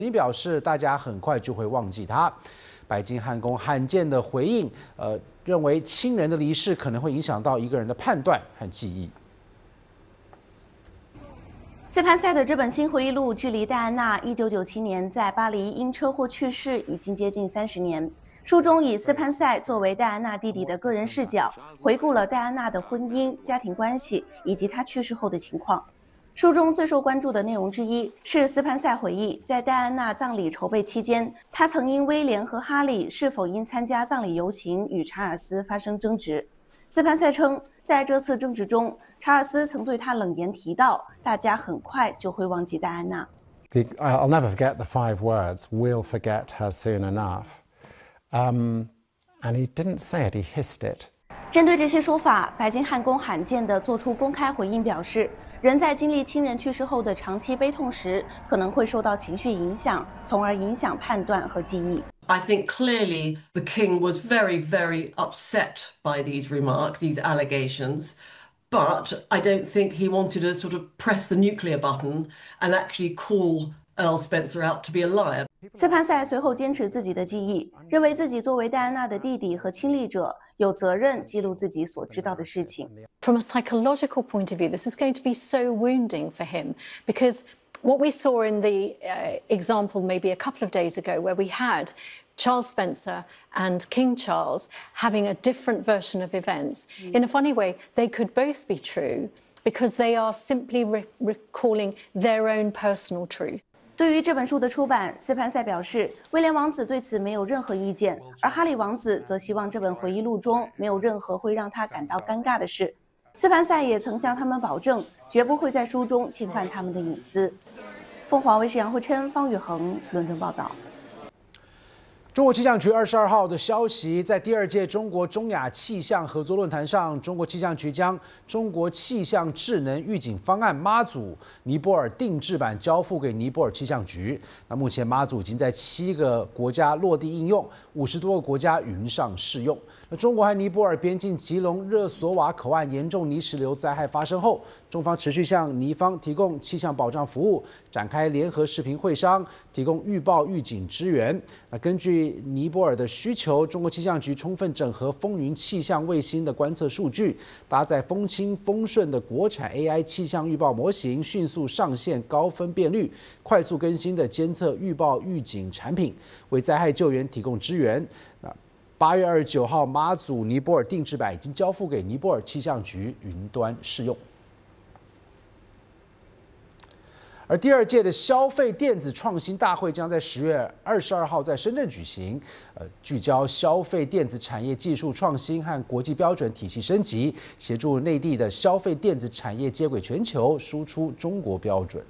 你表示大家很快就会忘记他。白金汉宫罕见的回应，认为亲人的离世可能会影响到一个人的判断和记忆。 斯潘塞的这本新回忆录，距离戴安娜1997年在巴黎因车祸去世已经接近30年。书中以斯潘塞作为戴安娜弟弟的个人视角，回顾了戴安娜的婚姻、家庭关系以及她去世后的情况。书中最受关注的内容之一是斯潘塞回忆，在戴安娜葬礼筹备期间，他曾因威廉和哈利是否应参加葬礼游行与查尔斯发生争执。斯潘塞称，在这次争执中，查尔斯曾对他冷言提到，大家很快就会忘记戴安娜。 I'll never forget the 5 words. We'll forget her soon enough. And he didn't say it; he hissed it. 针对这些说法，白金汉宫罕见地做出公开回应，表示人在经历亲人去世后的长期悲痛时，可能会受到情绪影响，从而影响判断和记忆。 I think clearly the king was very, very upset by these remarks, these allegations, but I don't think he wanted to sort of press the nuclear button and actually call Earl Spencer out to be a liar. 斯潘塞随后坚持自己的记忆，认为自己作为戴安娜的弟弟和亲历者，有责任记录自己所知道的事情。 From a psychological point of view, this is going to be so wounding for him because what we saw in the example maybe a couple of days ago, where we had Charles Spencer and King Charles having a different version of events, in a funny way, they could both be true because they are simply recalling their own personal truth. 对于这本书的出版，斯潘塞表示，威廉王子对此没有任何意见，而哈利王子则希望这本回忆录中没有任何会让他感到尴尬的事。斯潘塞也曾向他们保证，绝不会在书中侵犯他们的隐私。凤凰卫视杨慧琛、方宇恒伦敦报道。 中国气象局22号的消息，在第2届中国中亚气象合作论坛上，中国气象局将中国气象智能预警方案妈祖尼泊尔定制版交付给尼泊尔气象局。那目前妈祖已经在7个国家落地应用，50多个国家云上试用。那中国和尼泊尔边境吉隆热索瓦口岸严重泥石流灾害发生后，中方持续向尼方提供气象保障服务，展开联合视频会商，提供预报预警支援。那根据尼泊尔的需求，中国气象局充分整合风云气象卫星的观测数据，搭载风轻风顺的国产 AI 气象预报模型，迅速上线高分辨率、快速更新的监测预报预警产品，为灾害救援提供支援。8月29号，妈祖尼泊尔定制版已经交付给尼泊尔气象局云端试用。而第2届的消费电子创新大会将在10月22号在深圳举行，聚焦消费电子产业技术创新和国际标准体系升级，协助内地的消费电子产业接轨全球，输出中国标准。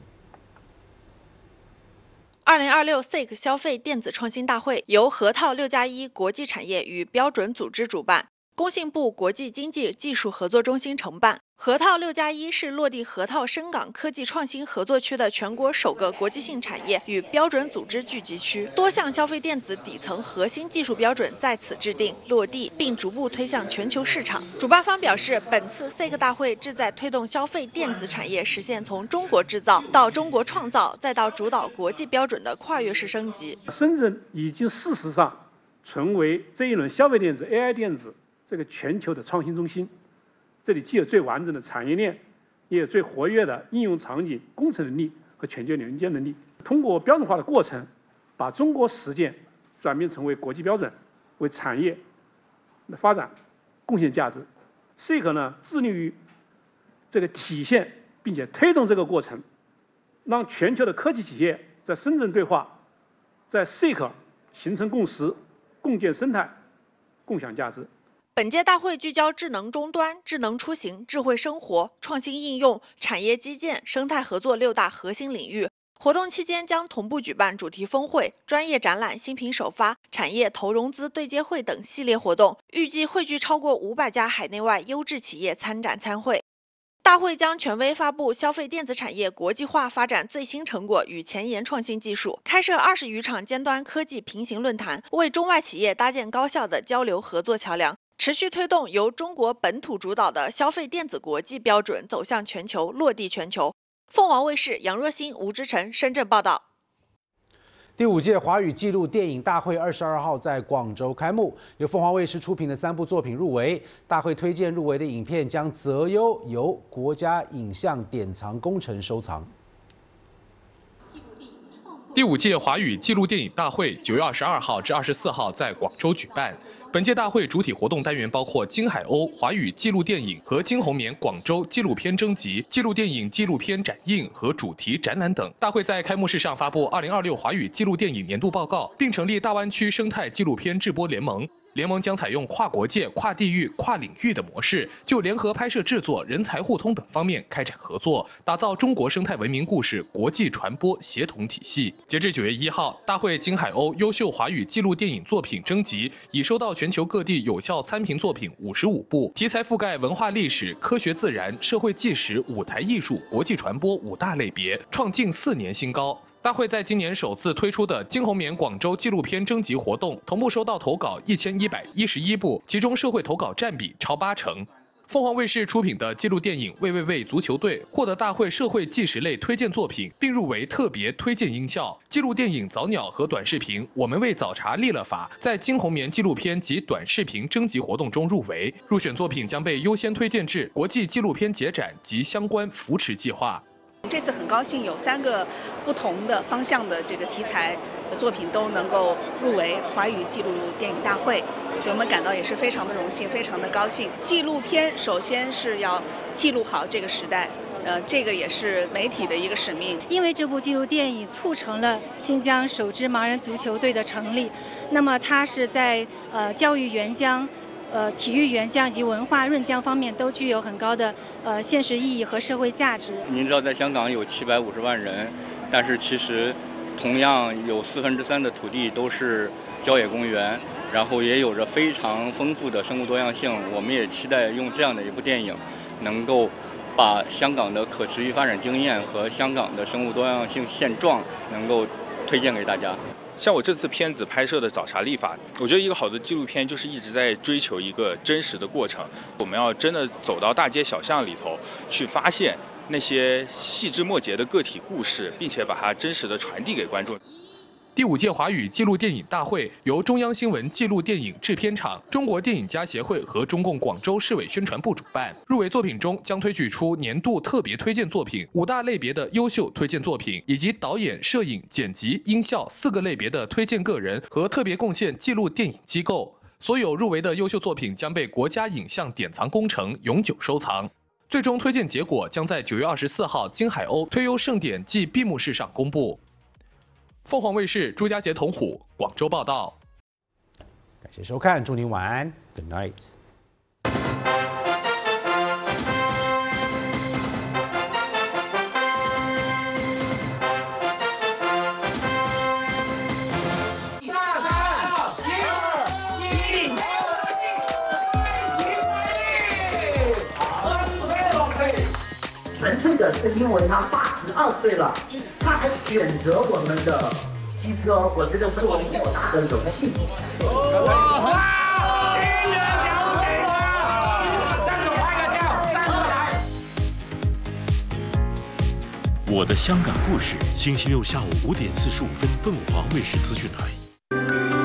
2026 SIC 消费电子创新大会由核桃6+1国际产业与标准组织主办，工信部国际经济技术合作中心承办。核桃6+1是落地核桃深港科技创新合作区的全国首个国际性产业与标准组织聚集区，多项消费电子底层核心技术标准在此制定落地，并逐步推向全球市场。主办方表示，本次 SIC 大会旨在推动消费电子产业实现从中国制造到中国创造，再到主导国际标准的跨越式升级。 深圳已经事实上成为这一轮消费电子、AI 电子这个全球的创新中心。这里既有最完整的产业链，也有最活跃的应用场景、工程能力和全球连接能力。通过标准化的过程，把中国实践转变成为国际标准，为产业的发展贡献价值。SIC 呢，致力于这个体现并且推动这个过程，让全球的科技企业在深圳对话，在 SIC 形成共识，共建生态，共享价值。 本届大会聚焦智能终端、智能出行、智慧生活、创新应用、产业基建、生态合作6大核心领域。活动期间将同步举办主题峰会、专业展览、新品首发、产业投融资对接会等系列活动，预计汇聚超过500家海内外优质企业参展参会。大会将权威发布消费电子产业国际化发展最新成果与前沿创新技术，开设20余场尖端科技平行论坛，为中外企业搭建高效的交流合作桥梁。持续推动由中国本土主导的消费电子国际标准走向全球，落地全球。凤凰卫视杨若欣、吴之晨深圳报道。 第5届华语纪录电影大会22号在广州开幕，由凤凰卫视出品的3部作品入围。大会推荐入围的影片将择优由国家影像典藏工程收藏。 第5届华语纪录电影大会9月22号至24号在广州举办。本届大会主体活动单元包括金海鸥华语纪录电影和金红棉广州纪录片征集、纪录电影纪录片展映和主题展览等。大会在开幕式上发布2026华语纪录电影年度报告，并成立大湾区生态纪录片制播联盟。联盟将采用跨国界、跨地域、跨领域的模式，就联合拍摄制作、人才互通等方面开展合作，打造中国生态文明故事国际传播协同体系。截至9月1号，大会金海鸥优秀华语纪录电影作品征集已收到全球各地有效参评作品55部，题材覆盖文化历史、科学自然、社会纪实、舞台艺术、国际传播5大类别，创近4年新高。大会在今年首次推出的金红棉广州纪录片征集活动，同步收到投稿1111部，其中社会投稿占比超80%。凤凰卫视出品的纪录电影《喂喂喂足球队》获得大会社会纪实类推荐作品，并入围特别推荐音效。纪录电影《早鸟》和短视频《我们为早茶立了法》在金红棉纪录片及短视频征集活动中入围，入选作品将被优先推荐至国际纪录片节展及相关扶持计划。 这次很高兴有3个不同的方向的这个题材的作品都能够入围华语纪录电影大会，所以我们感到也是非常的荣幸，非常的高兴。纪录片首先是要记录好这个时代，这个也是媒体的一个使命。 因为这部纪录电影促成了新疆首支盲人足球队的成立，那么它是在教育援疆、体育援疆以及文化润疆方面都具有很高的现实意义和社会价值。 您知道，在香港有750万人，但是其实同样有3/4的土地都是郊野公园，然后也有着非常丰富的生物多样性。我们也期待用这样的一部电影，能够把香港的可持续发展经验和香港的生物多样性现状能够推荐给大家。 像我这次片子拍摄的《早茶立法》，我觉得一个好的纪录片就是一直在追求一个真实的过程。我们要真的走到大街小巷里头，去发现那些细枝末节的个体故事，并且把它真实的传递给观众。 第5届华语纪录电影大会由中央新闻纪录电影制片厂、中国电影家协会和中共广州市委宣传部主办。入围作品中将推举出年度特别推荐作品、5大类别的优秀推荐作品，以及导演、摄影、剪辑、音效4个类别的推荐个人和特别贡献纪录电影机构。所有入围的优秀作品将被国家影像典藏工程永久收藏。最终推荐结果将在9月24号金海鸥推优盛典暨闭幕式上公布。凤凰卫视朱家杰、童虎广州报道。 感谢收看，祝您晚安 ，Good night。 纯粹的是因为他82岁了，他还选择我们的机车，我觉得是我莫大的荣幸。 我的香港故事，星期六下午5点45分，凤凰卫视资讯台。